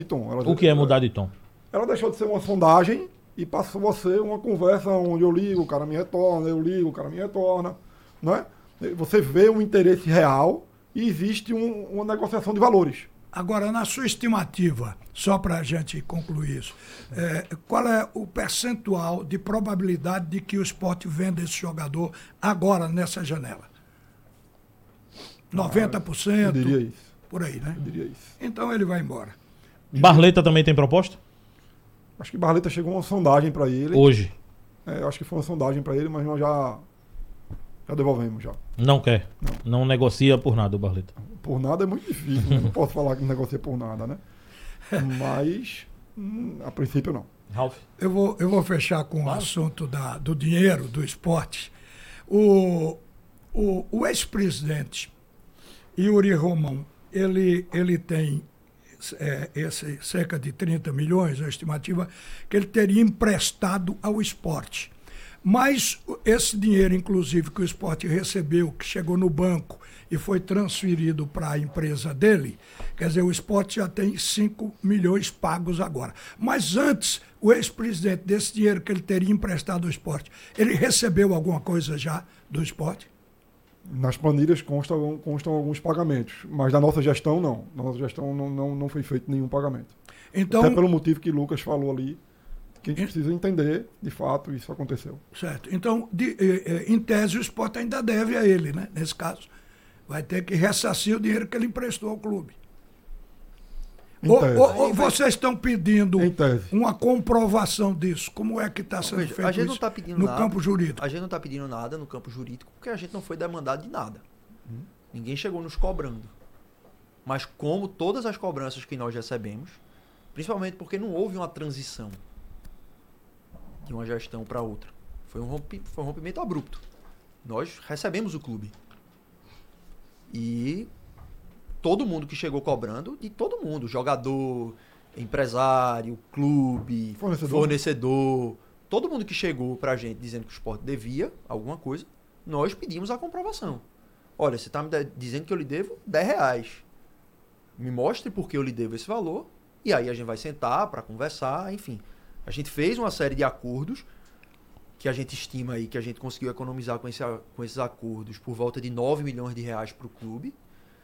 tom. O que é mudar de tom? Ela deixou de ser uma sondagem e passou a ser uma conversa onde eu ligo, o cara me retorna, eu ligo, o cara me retorna, né? Você vê um interesse real e existe uma negociação de valores. Agora, na sua estimativa, só para a gente concluir isso, qual é o percentual de probabilidade de que o Sport venda esse jogador agora nessa janela? 90%? Eu diria isso. Por aí, né? Eu diria isso. Então ele vai embora. Barleta também tem proposta? Acho que Barleta chegou uma sondagem para ele. Hoje. Acho que foi uma sondagem para ele, mas nós já devolvemos já. Não quer? Não negocia por nada o Barleta? Por nada é muito difícil, né? Não posso falar que negocia por nada, né? Mas, a princípio, não. Ralf? Eu vou fechar com o assunto do dinheiro, do esporte. O ex-presidente Yuri Romão, ele tem cerca de 30 milhões, a estimativa, que ele teria emprestado ao esporte. Mas esse dinheiro, inclusive, que o esporte recebeu, que chegou no banco e foi transferido para a empresa dele, quer dizer, o esporte já tem 5 milhões pagos agora. Mas antes, o ex-presidente, desse dinheiro que ele teria emprestado ao esporte, ele recebeu alguma coisa já do esporte? Nas planilhas constam alguns pagamentos, mas da nossa gestão, não. Na nossa gestão não foi feito nenhum pagamento. Então, até pelo motivo que Lucas falou ali, que a gente precisa entender, de fato, isso aconteceu. Certo. Então, em tese, o esporte ainda deve a ele, né? Nesse caso. Vai ter que ressarcir o dinheiro que ele emprestou ao clube. Ou vocês estão pedindo uma comprovação disso? Como é que está sendo feito a gente isso não tá pedindo no nada, campo jurídico? A gente não está pedindo nada no campo jurídico porque a gente não foi demandado de nada. Ninguém chegou nos cobrando. Mas como todas as cobranças que nós recebemos, principalmente porque não houve uma transição de uma gestão para outra. Foi um rompimento abrupto. Nós recebemos o clube. E todo mundo que chegou cobrando, de todo mundo, jogador, empresário, clube, fornecedor, todo mundo que chegou pra gente dizendo que o Sport devia alguma coisa, nós pedimos a comprovação. Olha, você tá me dizendo que eu lhe devo R$10. Me mostre por que eu lhe devo esse valor, e aí a gente vai sentar para conversar, enfim. A gente fez uma série de acordos que a gente estima aí que a gente conseguiu economizar com esses acordos por volta de R$9 milhões para o clube,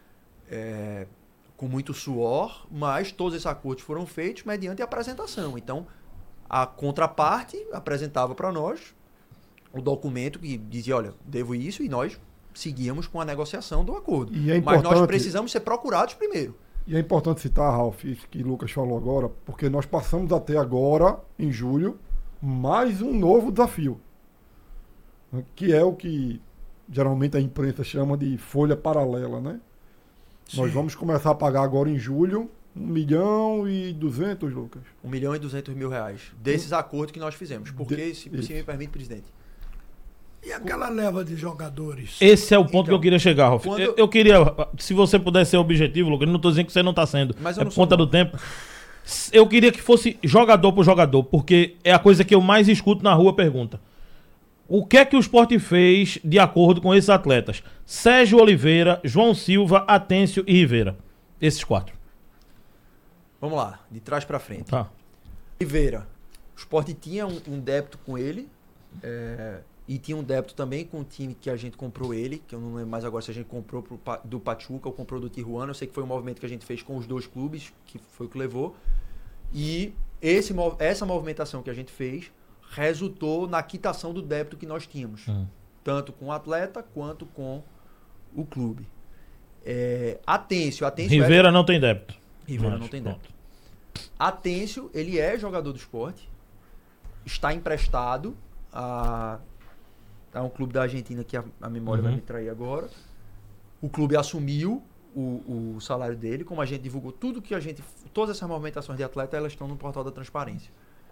com muito suor, mas todos esses acordos foram feitos mediante a apresentação. Então, a contraparte apresentava para nós o documento que dizia, olha, devo isso, e nós seguíamos com a negociação do acordo. Mas nós precisamos ser procurados primeiro. E é importante citar, Ralf, isso que o Lucas falou agora, porque nós passamos até agora, em julho, mais um novo desafio, que é o que geralmente a imprensa chama de folha paralela, né? Sim. Nós vamos começar a pagar agora em julho 1.200.000, Lucas. 1.200.000 desses acordos que nós fizemos. Porque, se me permite, presidente. E aquela leva de jogadores? Esse é o ponto que eu queria chegar, Ralf. Eu queria, se você pudesse ser objetivo, Lucas, não estou dizendo que você não está sendo, mas por conta do tempo. Eu queria que fosse jogador por jogador, porque é a coisa que eu mais escuto na rua, pergunta. O que é que o Sport fez de acordo com esses atletas? Sérgio Oliveira, João Silva, Atêncio e Rivera. Esses 4. Vamos lá, de trás para frente. Tá. Oliveira, o Sport tinha um débito com ele, e tinha um débito também com o time que a gente comprou ele, que eu não lembro mais agora se a gente comprou do Pachuca ou comprou do Tijuana. Eu sei que foi um movimento que a gente fez com os dois clubes, que foi o que levou. E essa movimentação que a gente fez resultou na quitação do débito que nós tínhamos. Tanto com o atleta quanto com o clube. Atêncio Rivera não tem débito. Rivera não tem débito. Atêncio, ele é jogador do Sport, está emprestado a um clube da Argentina que a memória vai me trair agora. O clube assumiu o salário dele, como a gente divulgou tudo que todas essas movimentações de atleta, elas estão no portal da transparência.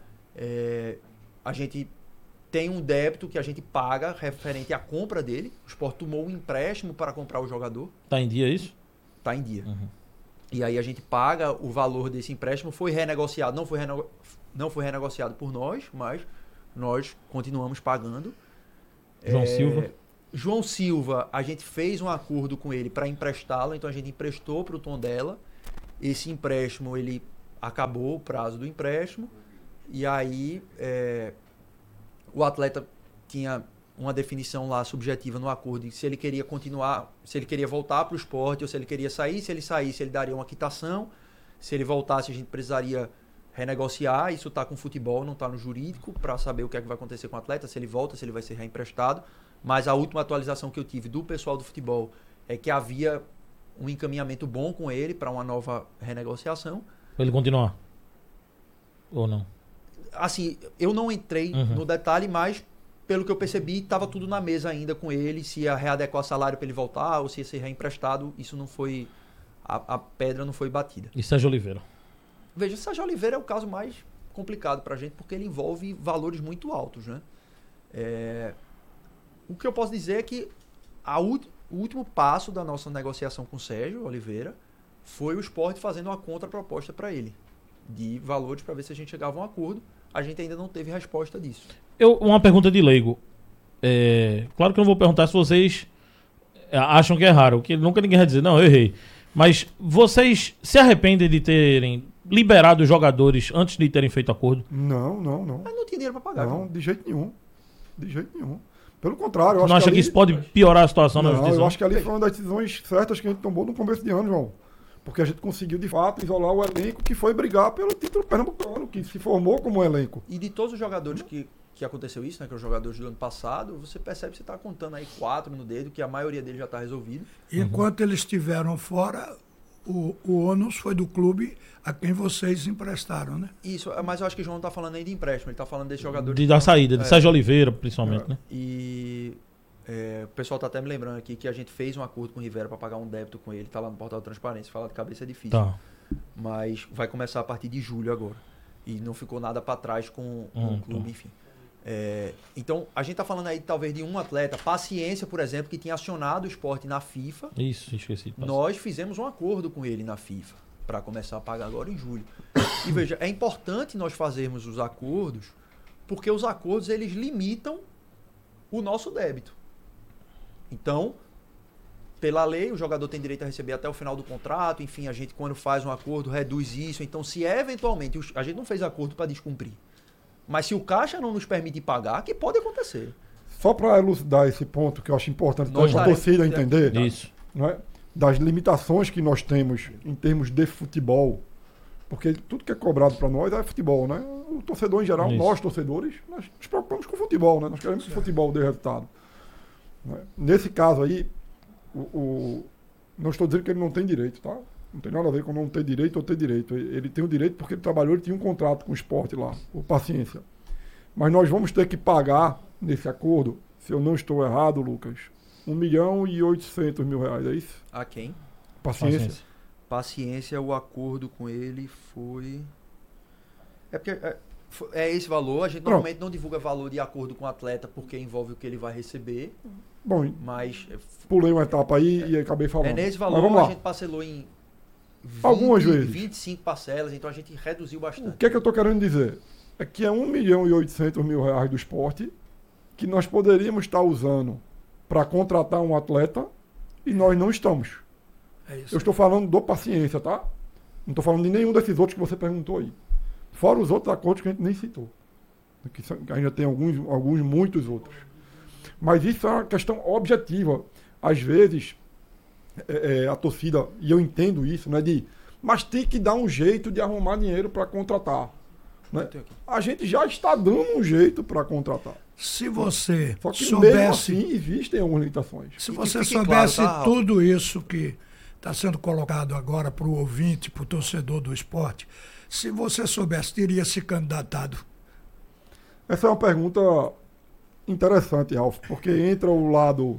A gente tem um débito que a gente paga referente à compra dele. O Sport tomou um empréstimo para comprar o jogador. Tá em dia isso? Tá em dia. E aí a gente paga o valor desse empréstimo, foi renegociado, não foi renegociado por nós, mas nós continuamos pagando. João Silva, a gente fez um acordo com ele para emprestá-lo, então a gente emprestou para o Tondela. Esse empréstimo, ele acabou o prazo do empréstimo e aí o atleta tinha uma definição lá subjetiva no acordo de se ele queria continuar, se ele queria voltar para o esporte ou se ele queria sair. Se ele saísse, ele daria uma quitação. Se ele voltasse, a gente precisaria renegociar. Isso está com o futebol, não está no jurídico, para saber o que é que vai acontecer com o atleta, se ele volta, se ele vai ser reemprestado. Mas a última atualização que eu tive do pessoal do futebol é que havia um encaminhamento bom com ele para uma nova renegociação. Pra ele continuar? Ou não? Assim, eu não entrei no detalhe, mas pelo que eu percebi, estava tudo na mesa ainda com ele, se ia readequar salário para ele voltar ou se ia ser reemprestado. Isso não foi... A pedra não foi batida. E Sérgio Oliveira? Veja, Sérgio Oliveira é o caso mais complicado para a gente, porque ele envolve valores muito altos, né? O que eu posso dizer é que o último passo da nossa negociação com o Sérgio Oliveira foi o Sport fazendo uma contraproposta para ele, de valores para ver se a gente chegava a um acordo. A gente ainda não teve resposta disso. Uma pergunta de leigo. Claro que eu não vou perguntar se vocês acham que é raro, que nunca ninguém vai dizer, não, eu errei. Mas vocês se arrependem de terem liberado os jogadores antes de terem feito acordo? Não. Mas não tinha dinheiro para pagar. Não, de jeito nenhum. Pelo contrário, eu acho que... Não acha que isso pode piorar a situação na justiça? Eu acho que ali foi uma das decisões certas que a gente tomou no começo de ano, João. Porque a gente conseguiu, de fato, isolar o elenco que foi brigar pelo título pernambucano, que se formou como um elenco. E de todos os jogadores que aconteceu isso, né, que os jogadores do ano passado, você percebe que você está contando aí 4 no dedo, que a maioria deles já está resolvido. Enquanto eles estiveram fora, o ônus foi do clube a quem vocês emprestaram, né? Isso, mas eu acho que o João não está falando aí de empréstimo, ele está falando desse jogador... Da saída, de Sérgio Oliveira, principalmente, né? E o pessoal está até me lembrando aqui que a gente fez um acordo com o Rivera para pagar um débito com ele, está lá no portal de transparência, falar de cabeça é difícil. Tá. Mas vai começar a partir de julho agora. E não ficou nada para trás com o clube, enfim. Então, a gente está falando aí talvez de um atleta, Paciência, por exemplo, que tinha acionado o Sport na FIFA. Isso, esqueci. Nós fizemos um acordo com ele na FIFA para começar a pagar agora em julho. E veja, é importante nós fazermos os acordos, porque os acordos eles limitam o nosso débito. Então, pela lei, o jogador tem direito a receber até o final do contrato, enfim, a gente quando faz um acordo reduz isso. Então, se eventualmente, a gente não fez acordo para descumprir, mas se o Caixa não nos permite pagar, que pode acontecer. Só para elucidar esse ponto que eu acho importante para a torcida entender, isso. Não é? Das limitações que nós temos em termos de futebol, porque tudo que é cobrado para nós é futebol, né? O torcedor em geral, nós torcedores, nós nos preocupamos com o futebol, né? Nós queremos que o futebol dê resultado. Não é? Nesse caso aí, não estou dizendo que ele não tem direito, tá? Não tem nada a ver com não ter direito ou ter direito. Ele tem o direito porque ele trabalhou, ele tinha um contrato com o Sport lá, o Paciência. Mas nós vamos ter que pagar nesse acordo, se eu não estou errado, Lucas, R$1.800.000, é isso? A quem? Paciência. Paciência, o acordo com ele foi... É porque é esse valor, a gente normalmente não divulga valor de acordo com o atleta porque envolve o que ele vai receber. Bom, mas pulei uma etapa aí e acabei falando. É nesse valor, a gente parcelou em algumas vezes 25 parcelas, então a gente reduziu bastante. O que é que eu estou querendo dizer? É que é R$1.800.000 do esporte que nós poderíamos estar usando para contratar um atleta e nós não estamos. É isso. Eu estou falando do Paciência, tá? Não estou falando de nenhum desses outros que você perguntou aí. Fora os outros acordos que a gente nem citou. Que ainda tem muitos outros. Mas isso é uma questão objetiva. Às vezes, a torcida, e eu entendo isso, né? Mas tem que dar um jeito de arrumar dinheiro para contratar. Né? A gente já está dando um jeito para contratar. Se você Só que soubesse... mesmo assim existem algumas limitações. Se você soubesse tudo isso que está sendo colocado agora para o ouvinte, para o torcedor do esporte, se você soubesse, teria se candidatado? Essa é uma pergunta interessante, Ralf, porque entra o lado...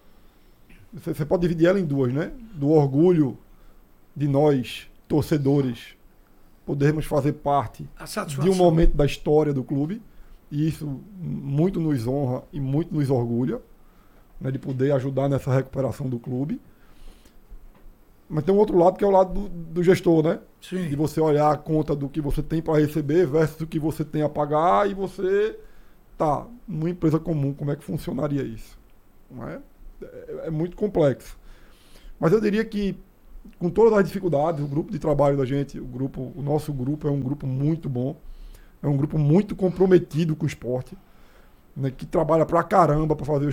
Você pode dividir ela em duas, né? Do orgulho de nós, torcedores, podermos fazer parte de um momento da história do clube, e isso muito nos honra e muito nos orgulha, né, de poder ajudar nessa recuperação do clube. Mas tem um outro lado que é o lado do gestor, né? Sim. De você olhar a conta do que você tem para receber versus o que você tem a pagar, e você tá numa empresa comum, como é que funcionaria isso? Não é? É muito complexo. Mas eu diria que com todas as dificuldades, o grupo de trabalho da gente, o nosso grupo é um grupo muito bom, é um grupo muito comprometido com o esporte, né, que trabalha pra caramba para fazer